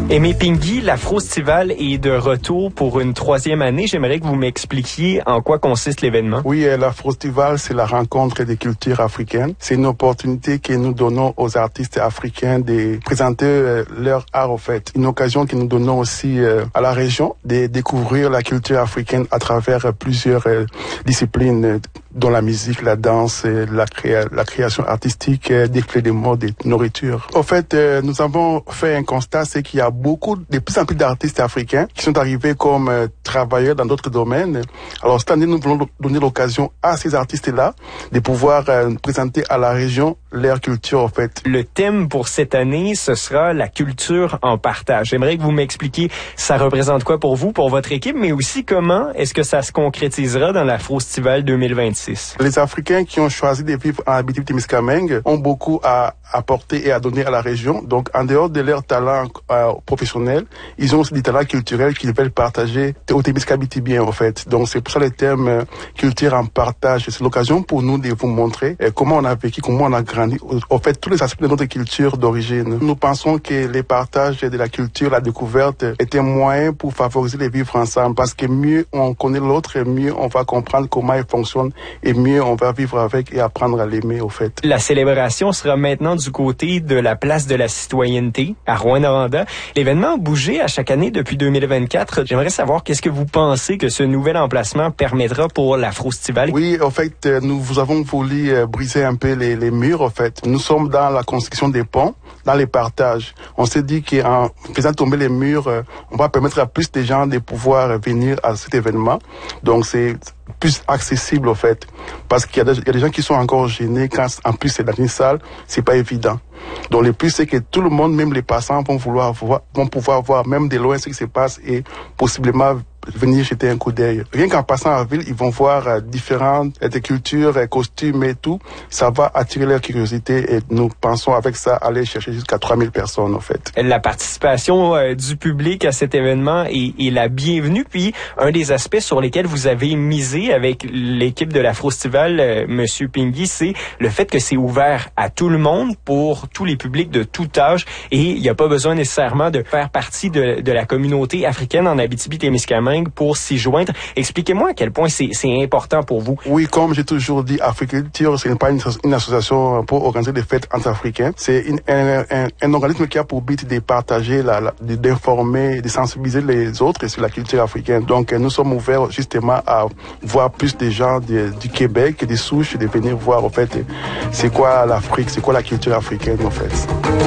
Aimé Pingui, l'Afrostival est de retour pour une 3e année. J'aimerais que vous m'expliquiez en quoi consiste l'événement. Oui, l'Afrostival, c'est la rencontre des cultures africaines. C'est une opportunité que nous donnons aux artistes africains de présenter leur art, en fait. Une occasion que nous donnons aussi à la région de découvrir la culture africaine à travers plusieurs disciplines, dont la musique, la danse, la création artistique, des clés de mode et de nourriture. En fait, nous avons fait un constat, c'est qu'il y a de plus en plus d'artistes africains qui sont arrivés comme travailleurs dans d'autres domaines. Alors cette année, nous voulons donner l'occasion à ces artistes-là de pouvoir présenter à la région leur culture, en fait. Le thème pour cette année, ce sera la culture en partage. J'aimerais que vous m'expliquiez, ça représente quoi pour vous, pour votre équipe, mais aussi comment est-ce que ça se concrétisera dans l'Afrostival 2026? Les Africains qui ont choisi de vivre en Abitibi-Témiscamingue ont beaucoup à apporter et à donner à la région. Donc, en dehors de leur talent professionnel, ils ont aussi des talents culturels qu'ils veulent partager au Témiscabitibien, en fait. Donc, c'est pour ça le thème culture en partage. C'est l'occasion pour nous de vous montrer comment on a vécu, comment on a grandi. En fait, tous les aspects de notre culture d'origine. Nous pensons que les partages de la culture, la découverte, est un moyen pour favoriser les vivre ensemble. Parce que mieux on connaît l'autre, mieux on va comprendre comment il fonctionne et mieux on va vivre avec et apprendre à l'aimer, au fait. La célébration sera maintenant du côté de la place de la citoyenneté à Rouyn-Noranda. L'événement a bougé à chaque année depuis 2024. J'aimerais savoir qu'est-ce que vous pensez que ce nouvel emplacement permettra pour l'Afrostival? Oui, en fait, nous avons voulu briser un peu les murs, en fait. Nous sommes dans la construction des ponts, dans les partages. On s'est dit qu'en faisant tomber les murs, on va permettre à plus de gens de pouvoir venir à cet événement. Donc, c'est plus accessible, en fait. Parce qu'il y a des gens qui sont encore gênés quand, en plus, c'est dans une salle, c'est pas évident. Donc, le plus, c'est que tout le monde, même les passants, vont pouvoir voir, même de loin, ce qui se passe et possiblement venir jeter un coup d'œil. Rien qu'en passant à la ville, ils vont voir différentes cultures, costumes et tout. Ça va attirer leur curiosité et nous pensons avec ça aller chercher jusqu'à 3000 personnes, en fait. La participation du public à cet événement est la bienvenue. Puis, un des aspects sur lesquels vous avez misé avec l'équipe de l'Afrostival, Monsieur Pingui, c'est le fait que c'est ouvert à tout le monde pour tous les publics de tout âge et il n'y a pas besoin nécessairement de faire partie de la communauté africaine en Abitibi-Témiscamingue pour s'y joindre. Expliquez-moi à quel point c'est important pour vous. Oui, comme j'ai toujours dit, Africulture, ce n'est pas une association pour organiser des fêtes entre Africains. C'est un organisme qui a pour but de partager, d'informer, de sensibiliser les autres sur la culture africaine. Donc, nous sommes ouverts justement à voir plus de gens du Québec et des souches, de venir voir, en fait, c'est quoi l'Afrique, c'est quoi la culture africaine, en fait.